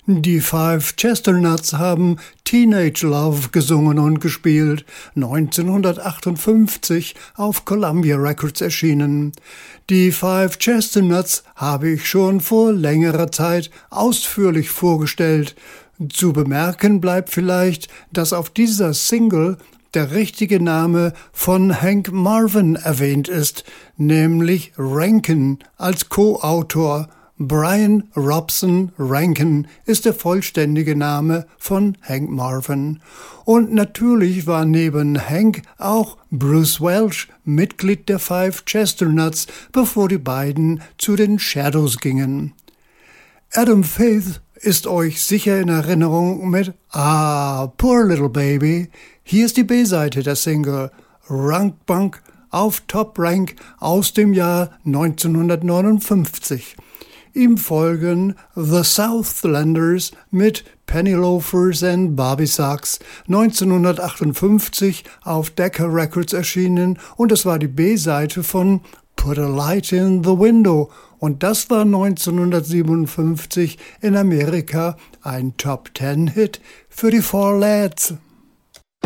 Die Five Chesternuts haben Teenage Love gesungen und gespielt, 1958 auf Columbia Records erschienen. Die Five Chesternuts habe ich schon vor längerer Zeit ausführlich vorgestellt. Zu bemerken bleibt vielleicht, dass auf dieser Single der richtige Name von Hank Marvin erwähnt ist, nämlich Rankin als Co-Autor. Brian Robson Rankin ist der vollständige Name von Hank Marvin. Und natürlich war neben Hank auch Bruce Welch Mitglied der Five Chesternuts, bevor die beiden zu den Shadows gingen. Adam Faith ist euch sicher in Erinnerung mit Poor Little Baby. Hier ist die B-Seite der Single Rank Bunk auf Top Rank aus dem Jahr 1959. Ihm folgen The Southlanders mit Penny Loafers and Bobby Sacks, 1958 auf Decca Records erschienen, und es war die B-Seite von Put a Light in the Window, und das war 1957 in Amerika ein Top-10-Hit für die Four Lads.